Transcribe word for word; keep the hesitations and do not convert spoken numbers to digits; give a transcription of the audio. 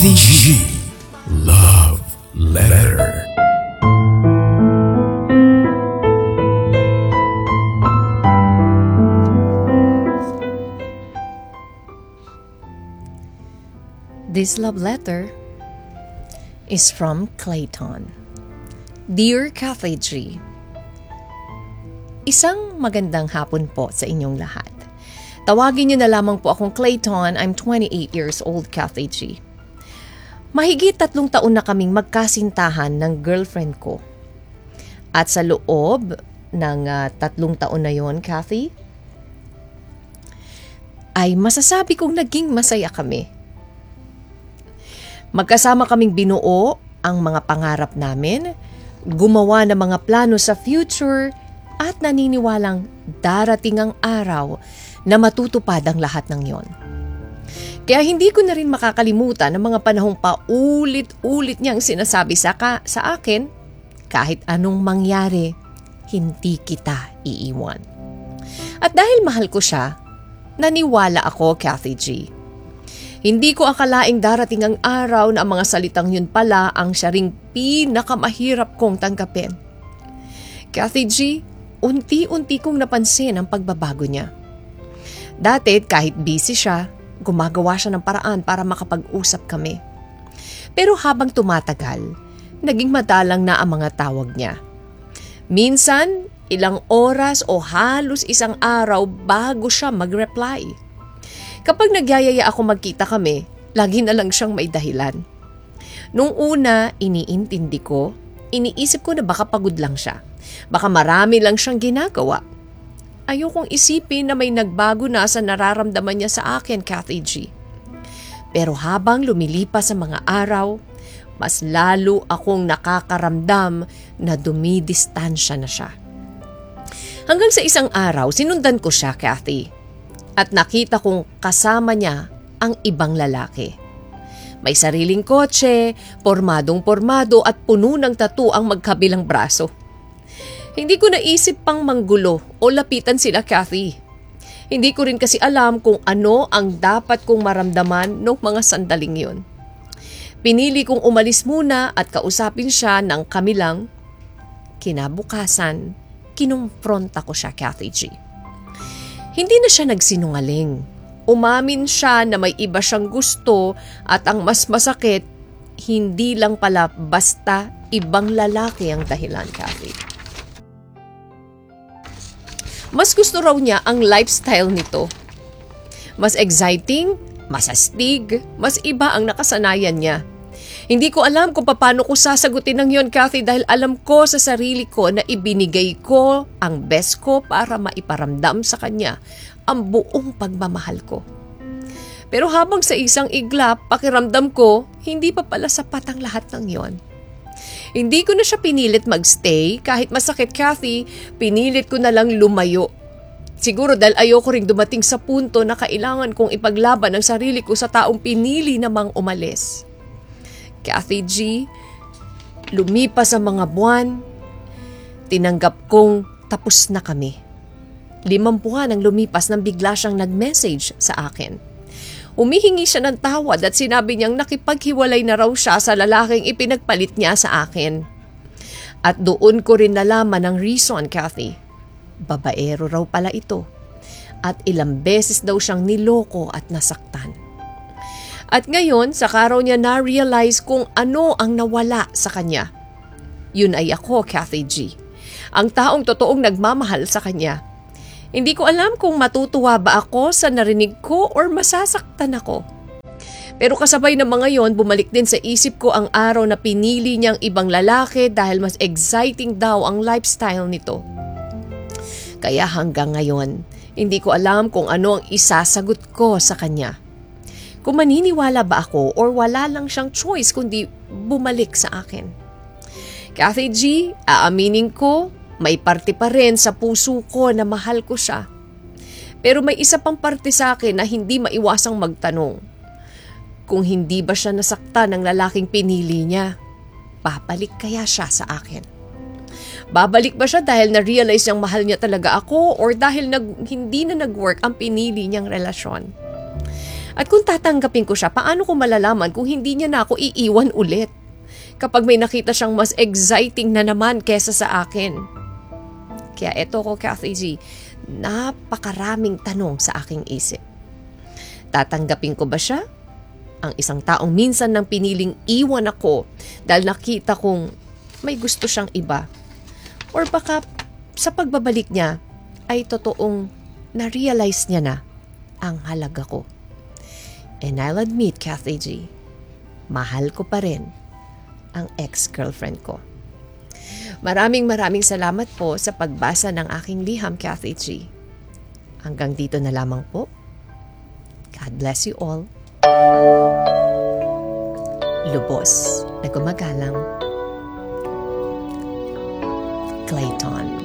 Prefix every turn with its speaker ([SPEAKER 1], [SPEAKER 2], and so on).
[SPEAKER 1] T G Love Letter.
[SPEAKER 2] This love letter is from Clayton. Dear Cafe G, isang magandang hapon po sa inyong lahat. Tawagin niyo na lamang po akong Clayton. I'm twenty-eight years old, Cafe G. Mahigit tatlong taon na kaming magkasintahan ng girlfriend ko. At sa loob ng uh, tatlong taon na yon, Kathy, ay masasabi kong naging masaya kami. Magkasama kaming binuo ang mga pangarap namin, gumawa ng mga plano sa future, at naniniwalang darating ang araw na matutupad ang lahat ng yon. Kaya hindi ko na rin makakalimutan ang mga panahong paulit-ulit niyang sinasabi sa, ka, sa akin, kahit anong mangyari, hindi kita iiwan. At dahil mahal ko siya, naniwala ako, Kathy G. Hindi ko akalaing darating ang araw na ang mga salitang yun pala ang siya ring pinakamahirap kong tanggapin. Kathy G, unti-unti kong napansin ang pagbabago niya. Dati kahit busy siya, gumagawa siya ng paraan para makapag-usap kami. Pero habang tumatagal, naging madalang na ang mga tawag niya. Minsan, ilang oras o halos isang araw bago siya mag-reply. Kapag nagyayaya ako magkita kami, lagi na lang siyang may dahilan. Nung una, iniintindi ko, iniisip ko na baka pagod lang siya. Baka marami lang siyang ginagawa. Ayokong isipin na may nagbago na sa nararamdaman niya sa akin, Kathy G. Pero habang lumilipas ang mga araw, mas lalo akong nakakaramdam na dumidistansya na siya. Hanggang sa isang araw, sinundan ko siya, Kathy. At nakita kong kasama niya ang ibang lalaki. May sariling kotse, pormadong-pormado at puno ng tattoo ang magkabilang braso. Hindi ko naisip pang manggulo o lapitan sila, Kathy. Hindi ko rin kasi alam kung ano ang dapat kong maramdaman noong mga sandaling yun. Pinili kong umalis muna at kausapin siya ng kami lang. Kinabukasan, kinumpronta ko siya, Kathy G. Hindi na siya nagsinungaling. Umamin siya na may iba siyang gusto at ang mas masakit, hindi lang pala basta ibang lalaki ang dahilan, Kathy. Mas gusto raw niya ang lifestyle nito. Mas exciting, mas astig, mas iba ang nakasanayan niya. Hindi ko alam kung paano ko sasagutin ng yon, Kathy, dahil alam ko sa sarili ko na ibinigay ko ang best ko para maiparamdam sa kanya ang buong pagmamahal ko. Pero habang sa isang iglap, pakiramdam ko, hindi pa pala sapat ang lahat ng yon. Hindi ko na siya pinilit magstay, kahit masakit, Kathy, pinilit ko na lang lumayo. Siguro dahil ayoko ring dumating sa punto na kailangan kong ipaglaban ang sarili ko sa taong pinili namang umalis. Kathy G, lumipas ang mga buwan, tinanggap kong tapos na kami. Limang buwan ang lumipas nang bigla siyang nag-message sa akin. Umihingi siya ng tawad at sinabi niyang nakipaghiwalay na raw siya sa lalaking ipinagpalit niya sa akin. At doon ko rin nalaman ang reason, Kathy. Babaero raw pala ito. At ilang beses daw siyang niloko at nasaktan. At ngayon, saka raw niya na-realize kung ano ang nawala sa kanya. Yun ay ako, Kathy G. Ang taong totoong nagmamahal sa kanya. Hindi ko alam kung matutuwa ba ako sa narinig ko or masasaktan ako. Pero kasabay ng mga yon, bumalik din sa isip ko ang araw na pinili niyang ibang lalaki dahil mas exciting daw ang lifestyle nito. Kaya hanggang ngayon, hindi ko alam kung ano ang isasagot ko sa kanya. Kung maniniwala ba ako or wala lang siyang choice kundi bumalik sa akin. Kathy G, aaminin ko, may parte pa rin sa puso ko na mahal ko siya. Pero may isa pang parte sa akin na hindi maiwasang magtanong. Kung hindi ba siya nasaktan ng lalaking pinili niya, babalik kaya siya sa akin? Babalik ba siya dahil na-realize niyang mahal niya talaga ako or dahil nag, hindi na nag-work ang pinili niyang relasyon? At kung tatanggapin ko siya, paano ko malalaman kung hindi niya na ako iiwan ulit? Kapag may nakita siyang mas exciting na naman kesa sa akin. Kaya eto ko, Kathy G, napakaraming tanong sa aking isip. Tatanggapin ko ba siya? Ang isang taong minsan nang piniling iwan ako dahil nakita kong may gusto siyang iba. Or baka sa pagbabalik niya ay totoong na-realize niya na ang halaga ko. And I'll admit, Kathy G, mahal ko pa rin ang ex-girlfriend ko. Maraming maraming salamat po sa pagbasa ng aking liham, Kathy G. Hanggang dito na lamang po. God bless you all. Lubos na gumagalang, Clayton.